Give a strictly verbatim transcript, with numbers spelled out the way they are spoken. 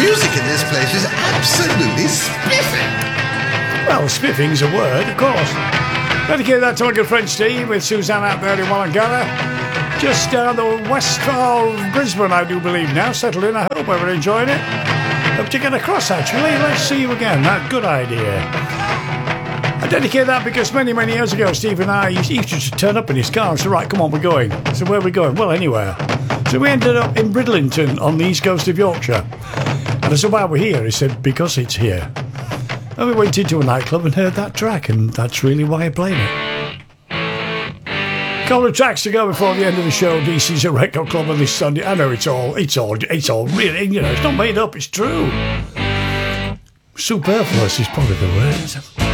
music in this place is absolutely spiffing. Well, spiffing's a word, of course. Dedicate that to my good friend Steve with Suzanne out there in Wollongara. Just down the west of Brisbane, I do believe now. Settled in, I hope everyone enjoying it. Hope to get across, actually. Let's see you again. That good idea. I dedicate that because many, many years ago, Steve and I used, he used to just turn up in his car and say, right, come on, we're going. So where are we going? Well, anywhere. So we ended up in Bridlington on the east coast of Yorkshire. And I said, why are we here? He said, because it's here. And we went into a nightclub and heard that track, and that's really why I played it. Couple of tracks to go before the end of the show. D C's a record club on this Sunday. I know it's all, it's all, it's all really, you know, it's not made up, it's true. Superfluous is probably the word.